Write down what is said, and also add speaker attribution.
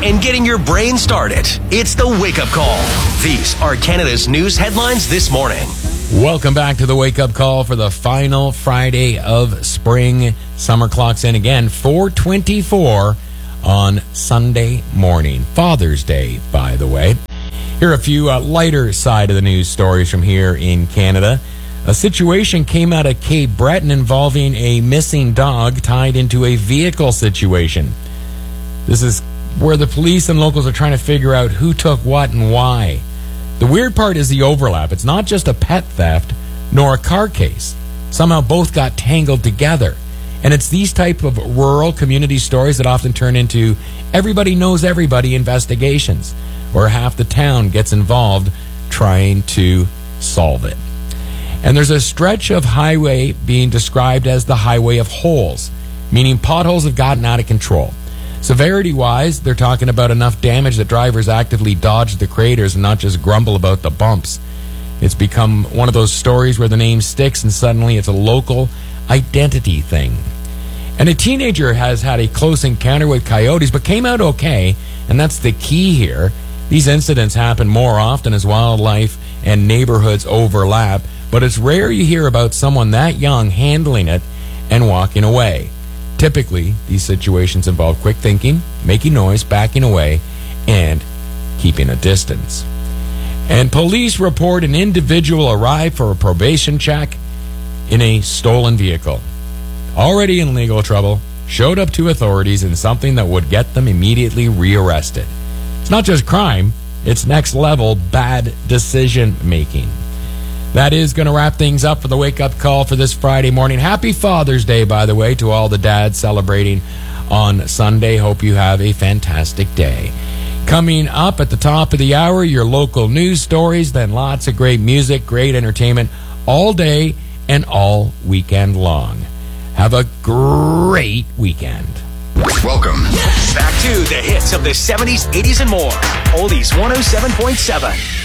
Speaker 1: and getting your brain started. It's the Wake Up Call. These are Canada's news headlines this morning.
Speaker 2: Welcome back to the Wake Up Call for the final Friday of spring. Summer clocks in again, 4:24 on Sunday morning. Father's Day, by the way. Here are a few lighter side of the news stories from here in Canada. A situation came out of Cape Breton involving a missing dog tied into a vehicle situation. This is where the police and locals are trying to figure out who took what and why. The weird part is the overlap. It's not just a pet theft nor a car case. Somehow both got tangled together. And it's these type of rural community stories that often turn into everybody knows everybody investigations, where half the town gets involved trying to solve it. And there's a stretch of highway being described as the highway of holes, meaning potholes have gotten out of control. Severity-wise, they're talking about enough damage that drivers actively dodge the craters and not just grumble about the bumps. It's become one of those stories where the name sticks and suddenly it's a local identity thing. And a teenager has had a close encounter with coyotes but came out okay, and that's the key here. These incidents happen more often as wildlife and neighborhoods overlap, but it's rare you hear about someone that young handling it and walking away. Typically, these situations involve quick thinking, making noise, backing away, and keeping a distance. And police report an individual arrived for a probation check in a stolen vehicle. Already in legal trouble, showed up to authorities in something that would get them immediately rearrested. It's not just crime, it's next level bad decision making. That is going to wrap things up for the Wake Up Call for this Friday morning. Happy Father's Day, by the way, to all the dads celebrating on Sunday. Hope you have a fantastic day. Coming up at the top of the hour, your local news stories, then lots of great music, great entertainment all day and all weekend long. Have a great weekend.
Speaker 1: Welcome back to the hits of the 70s, 80s, and more. Oldies 107.7.